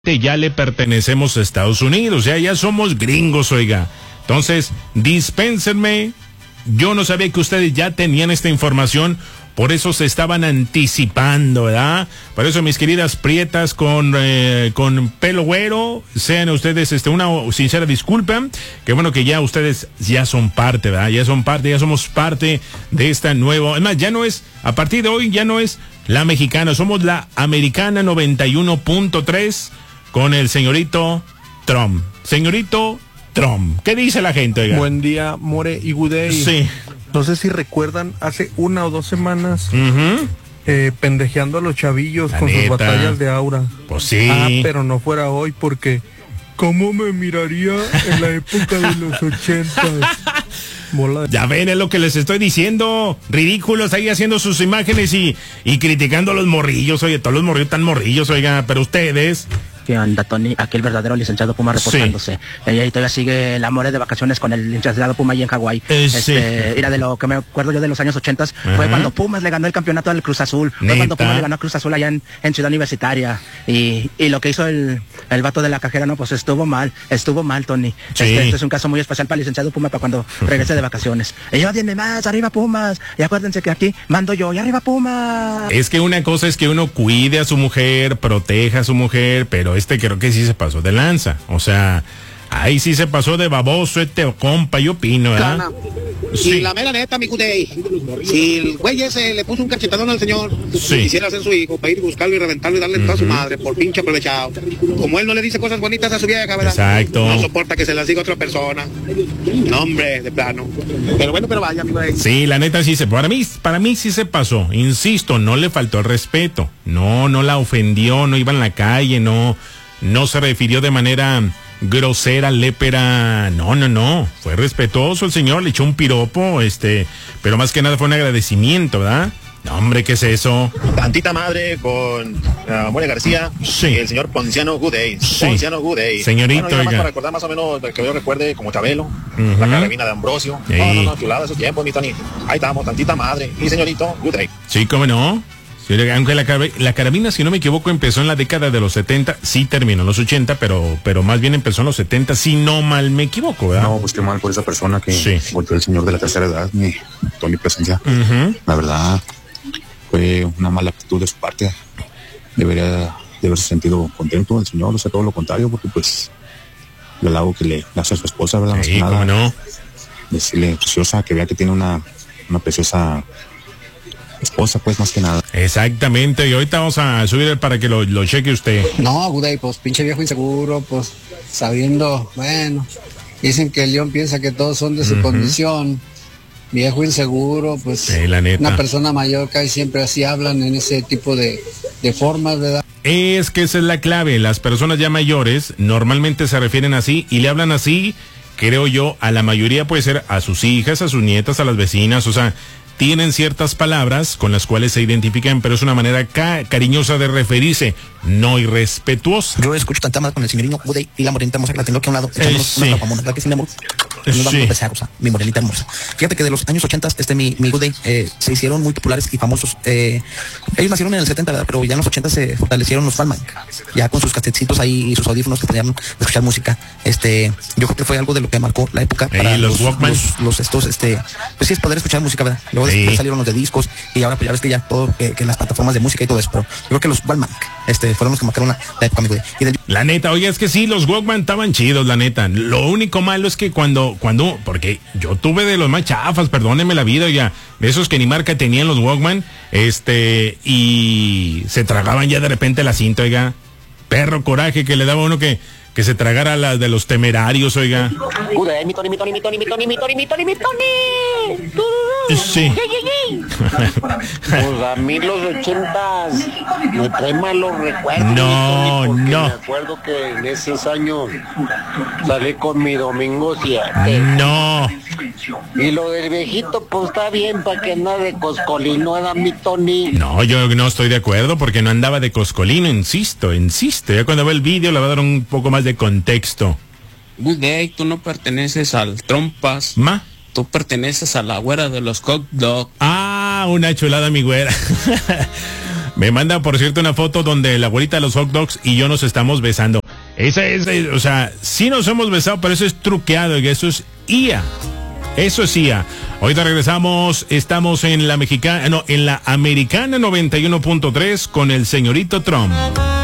ya le pertenecemos a Estados Unidos, ya somos gringos, oiga. Entonces, dispénsenme, yo no sabía que ustedes ya tenían esta información, por eso se estaban anticipando, ¿verdad? Por eso, mis queridas prietas con pelo güero, sean ustedes una sincera disculpa, que bueno que ya ustedes ya son parte, ¿verdad? Ya somos parte de esta nueva, además ya no es, a partir de hoy ya no es la mexicana, somos la americana 91.3 con el señorito Trump. Señorito Trump, ¿qué dice la gente, oiga? Buen día, More y Gudey. Sí. No sé si recuerdan, hace 1 o 2 semanas, pendejeando a los chavillos con sus batallas de aura. Pues sí. Pero no fuera hoy, porque ¿cómo me miraría en la época de los 80s? Ya ven, es lo que les estoy diciendo. Ridículos ahí haciendo sus imágenes y criticando a los morrillos. Oye, todos los morrillos están morrillos, oiga, pero ustedes... ¿Qué onda, Tony? Aquí el verdadero licenciado Puma reportándose. Sí. Y todavía sigue el amor de vacaciones con el licenciado Puma ahí en Hawái. Sí. Era de lo que me acuerdo yo de los años 80, fue cuando Pumas le ganó el campeonato al Cruz Azul. Fue cuando Pumas le ganó a Cruz Azul allá en Ciudad Universitaria. Y lo que hizo el vato de la cajera, no, pues estuvo mal, Tony. Sí. Este es un caso muy especial para el licenciado Puma para cuando regrese de vacaciones. Y yo, viene más, arriba Pumas. Y acuérdense que aquí mando yo, y arriba Pumas. Es que una cosa es que uno cuide a su mujer, proteja a su mujer, pero creo que sí se pasó de lanza. O sea, ahí sí se pasó de baboso compa, yo opino, ¿verdad? Sí. Y la mera neta, mi Gudey, si el güey ese le puso un cachetadón al señor, quisiera ser su hijo, para ir a buscarlo y reventarlo y darle toda a su madre, por pinche aprovechado. Como él no le dice cosas bonitas a su vieja, ¿verdad? Exacto. No soporta que se las diga otra persona. No, hombre, de plano. Pero bueno, pero vaya, mi güey. Sí, la neta sí para mí sí se pasó. Insisto, no le faltó el respeto. No la ofendió, no iba en la calle, no se refirió de manera grosera, lépera, no, fue respetuoso el señor, le echó un piropo, pero más que nada fue un agradecimiento, ¿verdad? No, hombre, ¿qué es eso? Tantita madre con More García y el señor Ponciano Gudey. Sí. Ponciano Gudey. Señorito, bueno, para recordar más o menos que yo recuerde como Chabelo, la carabina de Ambrosio. No, chulada de esos tiempos, mi Tony. Ahí estamos, tantita madre. Y señorito Gudey. Sí, ¿cómo no? Aunque la carabina, si no me equivoco, empezó en la década de los 70, sí terminó en los 80, pero más bien empezó en los 70, si no mal me equivoco, ¿verdad? No, pues qué mal por esa persona que volvió el señor de la tercera edad, mi Tony Presencia. La verdad, fue una mala actitud de su parte. Debería de haberse sentido contento el señor, o sea, todo lo contrario, porque pues el halago que le hace a su esposa, ¿verdad? Más que nada, ¿cómo no? Decirle preciosa, que vea que tiene una preciosa esposa, pues, más que nada. Exactamente, y ahorita vamos a subir para que lo cheque usted. No, Gudey, pues pinche viejo inseguro, pues sabiendo, bueno, dicen que el león piensa que todos son de su condición. Viejo inseguro, pues la neta. Una persona mayor casi siempre así hablan en ese tipo de formas, ¿verdad? Es que esa es la clave, las personas ya mayores normalmente se refieren así y le hablan así, creo yo, a la mayoría puede ser a sus hijas, a sus nietas, a las vecinas, o sea, tienen ciertas palabras con las cuales se identifican, pero es una manera cariñosa de referirse, no irrespetuosa. Yo escucho tanta más con el señorino Gudey y la morenita hermosa que la tengo aquí a un lado. Sí. Una rapamona, ¿verdad que sí, mi amor? Nos vamos a empezar, o sea, mi morenita hermosa. Fíjate que de los años 80, mi Gudey, se hicieron muy populares y famosos. Ellos nacieron en el 70, ¿verdad? Pero ya en los 80 se fortalecieron los Fallman, ya con sus casetecitos ahí y sus audífonos que podían escuchar música. Yo creo que fue algo de lo que marcó la época para los Walkman. Pues sí, es poder escuchar música, ¿verdad? Luego después salieron los de discos y ahora pues ya ves que ya todo, que las plataformas de música y todo eso, pero yo creo que los Walkman, fueron los que marcaron la época, mi Gudey. La neta, oye, es que sí, los Walkman estaban chidos, la neta. Lo único malo es que porque yo tuve de los más chafas, perdónenme la vida, oiga, de esos que ni marca tenían los Walkman, y se tragaban ya de repente la cinta, oiga. Perro coraje que le daba uno que se tragara la de los Temerarios, oiga. Mi Tony. Sí. Pues a mí los 80s me trae malos recuerdos. No. Me acuerdo que en esos años salí con mi Domingo 7. No. Y lo del viejito, pues está bien para que anda de coscolino, era mi Tony. No, yo no estoy de acuerdo porque no andaba de coscolino, insisto. Ya cuando ve el vídeo le va a dar un poco más de contexto. Gudey, tú no perteneces al Trompas. Tú perteneces a la güera de los hot dog. Ah, una chulada, mi güera. Me manda, por cierto, una foto donde la abuelita de los hot dogs y yo nos estamos besando. Esa es, o sea, sí nos hemos besado, pero eso es truqueado, y eso es IA. Eso es IA. Ahorita regresamos, estamos en la Americana 91.3 con el señorito Trump.